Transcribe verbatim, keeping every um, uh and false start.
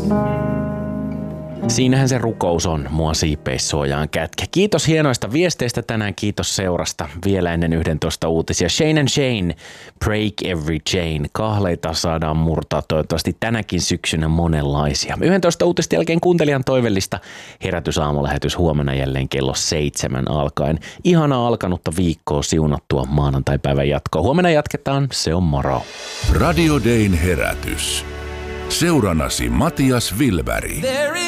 Siinähän se rukous on, mua siipeissuojaan kätkä. Kiitos hienoista viesteistä tänään, kiitos seurasta. Vielä ennen yhdentoista uutisia. Shane and Shane, Break Every Chain. Kahleita saadaan murtaa toivottavasti tänäkin syksynä monenlaisia. yhdentoista uutista jälkeen kuuntelijan toivellista herätysaamulähetys huomenna jälleen kello seitsemän alkaen. Ihanaa alkanutta viikkoa, siunattua maanantaipäivän jatkoa. Huomenna jatketaan, se on moro. Radio Dayn herätys. Seurannasi Matias Wilberg.